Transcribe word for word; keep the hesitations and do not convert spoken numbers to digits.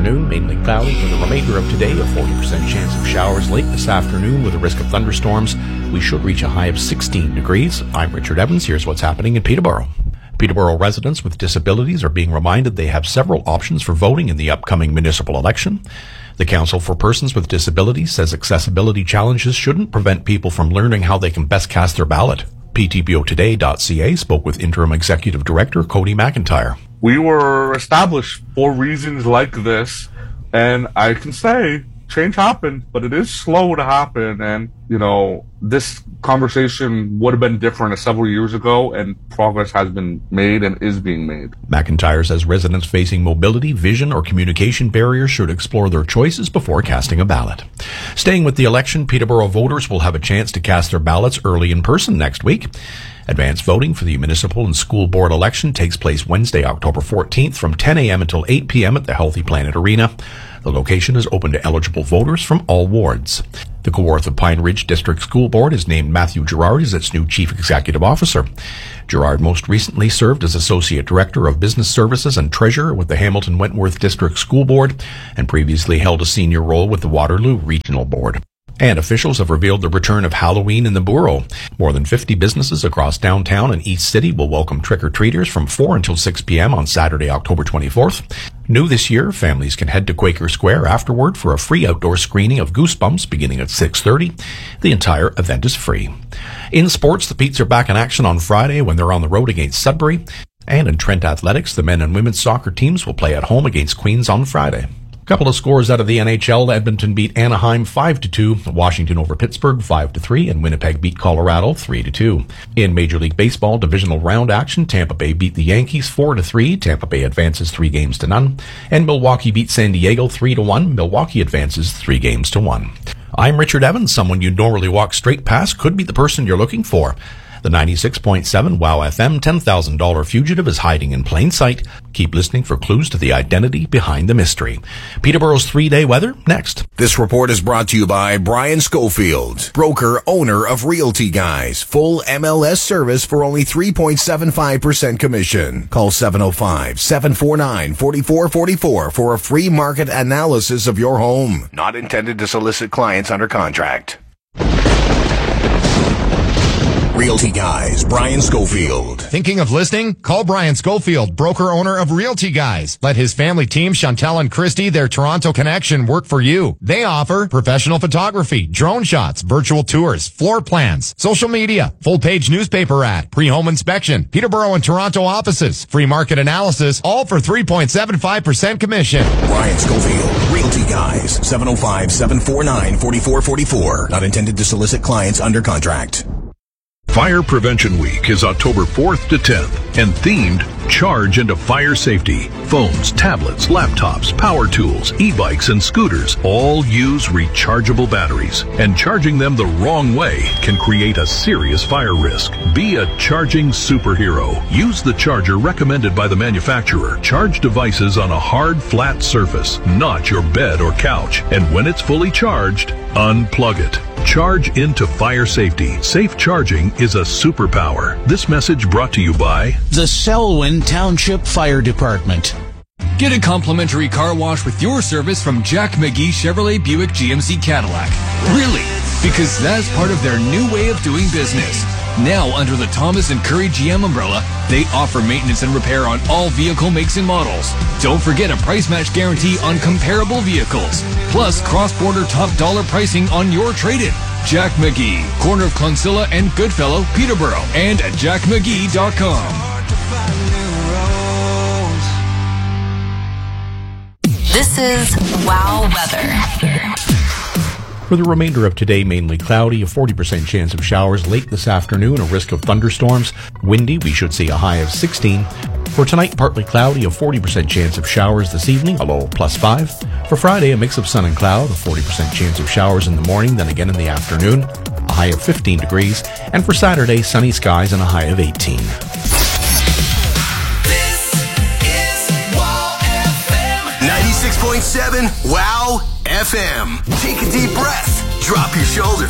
afternoon, mainly cloudy. For the remainder of today, a forty percent chance of showers late this afternoon with a risk of thunderstorms. We should reach a high of sixteen degrees. I'm Richard Evans. Here's what's happening in Peterborough. Peterborough residents with disabilities are being reminded they have several options for voting in the upcoming municipal election. The Council for Persons with Disabilities says accessibility challenges shouldn't prevent people from learning how they can best cast their ballot. P T B O today dot C A spoke with Interim Executive Director Cody McIntyre. We were established for reasons like this, and I can say change happened, but it is slow to happen, and, you know, this conversation would have been different several years ago, and progress has been made and is being made. McIntyre says residents facing mobility, vision, or communication barriers should explore their choices before casting a ballot. Staying with the election, Peterborough voters will have a chance to cast their ballots early in person next week. Advanced voting for the municipal and school board election takes place Wednesday, October fourteenth from ten a.m. until eight p.m. at the Healthy Planet Arena. The location is open to eligible voters from all wards. The Kawartha Pine Ridge District School Board has named Matthew Gerard as its new Chief Executive Officer. Gerard most recently served as Associate Director of Business Services and Treasurer with the Hamilton Wentworth District School Board and previously held a senior role with the Waterloo Regional Board. And officials have revealed the return of Halloween in the Borough. More than fifty businesses across downtown and East City will welcome trick-or-treaters from four until six p.m. on Saturday, October twenty-fourth. New this year, families can head to Quaker Square afterward for a free outdoor screening of Goosebumps beginning at six thirty. The entire event is free. In sports, the Petes are back in action on Friday when they're on the road against Sudbury. And in Trent Athletics, the men and women's soccer teams will play at home against Queens on Friday. Couple of scores out of the N H L. Edmonton beat Anaheim five to two, Washington over Pittsburgh five to three, and Winnipeg beat Colorado three to two. In Major League Baseball divisional round action, Tampa Bay beat the Yankees four to three. Tampa Bay advances three games to none, and Milwaukee beat San Diego three to one. Milwaukee advances three games to one. I'm Richard Evans. Someone you'd normally walk straight past could be the person you're looking for. The ninety-six point seven WOW F M ten thousand dollars fugitive is hiding in plain sight. Keep listening for clues to the identity behind the mystery. Peterborough's three-day weather, next. This report is brought to you by Brian Schofield, broker, owner of Realty Guys. Full M L S service for only three point seven five percent commission. Call seven oh five, seven four nine, four four four four for a free market analysis of your home. Not intended to solicit clients under contract. Realty Guys, Brian Schofield. Thinking of listing? Call Brian Schofield, broker owner of Realty Guys. Let his family team, Chantel and Christy, their Toronto connection, work for you. They offer professional photography, drone shots, virtual tours, floor plans, social media, full page newspaper ad, pre-home inspection, Peterborough and Toronto offices, free market analysis, all for three point seven five percent commission. Brian Schofield, Realty Guys, seven oh five, seven four nine, four four four four. Not intended to solicit clients under contract. Fire Prevention Week is October fourth to tenth and themed Charge into Fire Safety. Phones, tablets, laptops, power tools, e-bikes, and scooters all use rechargeable batteries, and charging them the wrong way can create a serious fire risk. Be a charging superhero. Use the charger recommended by the manufacturer. Charge devices on a hard, flat surface, not your bed or couch. And when it's fully charged, unplug it. Charge into fire safety. Safe charging is a superpower. This message brought to you by the Selwyn Township Fire Department. Get a complimentary car wash with your service from Jack McGee Chevrolet Buick G M C Cadillac. Really? Because that's part of their new way of doing business. Now, under the Thomas and Curry G M umbrella, they offer maintenance and repair on all vehicle makes and models. Don't forget a price match guarantee on comparable vehicles. Plus, cross-border top dollar pricing on your trade-in. Jack McGee, corner of Clonsilla and Goodfellow, Peterborough, and at jack mcgee dot com. This is WOW Weather. For the remainder of today, mainly cloudy, a forty percent chance of showers late this afternoon, a risk of thunderstorms. Windy, we should see a high of sixteen. For tonight, partly cloudy, a forty percent chance of showers this evening, a low of plus five. For Friday, a mix of sun and cloud, a forty percent chance of showers in the morning, then again in the afternoon, a high of fifteen degrees. And for Saturday, sunny skies and a high of eighteen. This is WOW F M. ninety-six point seven WOW F M. Take a deep breath. Drop your shoulders.